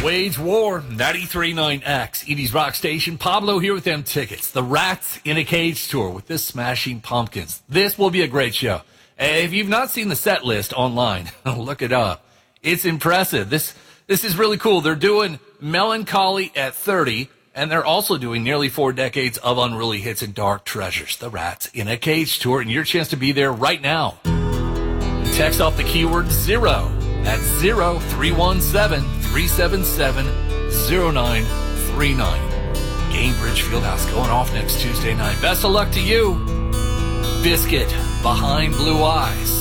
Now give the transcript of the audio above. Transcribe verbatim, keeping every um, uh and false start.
Wage War, ninety-three point nine X, Edie's Rock Station. Pablo here with them tickets. The Rats in a Cage tour with the Smashing Pumpkins. This will be a great show. If you've not seen the set list online, look it up. It's impressive. This this is really cool. They're doing Melancholy at thirty, and they're also doing nearly four decades of unruly hits and dark treasures. The Rats in a Cage tour, and your chance to be there right now. Text off the keyword zero at zero three one seven, three seven seven, zero nine three nine. Gamebridge Fieldhouse going off next Tuesday night. Best of luck to you. Biscuit, Behind Blue Eyes.